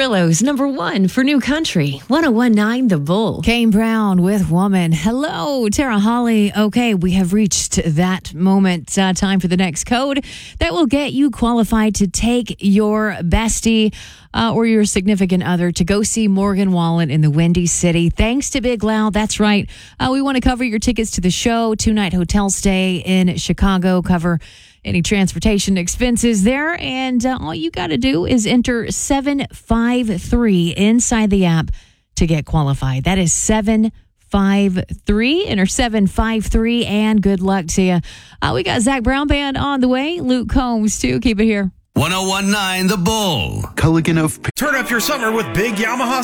Amarillo's number one for new country, 1019 The Bull. Kane Brown with Woman. Hello, Tara Holly. Okay, we have reached that moment. Time for the next code that will get you qualified to take your bestie or your significant other to go see Morgan Wallen in the Windy City. Thanks to Big Loud. That's right. We want to cover your tickets to the show, 2-night hotel stay in Chicago, cover any transportation expenses there. And all you got to do is enter 753 inside the app to get qualified. That is 753. Enter 753 and good luck to you. We got Zach Brown Band on the way. Luke Combs, too. Keep it here. 1019 The Bull. Culligan of Turn up your summer with Big Yamaha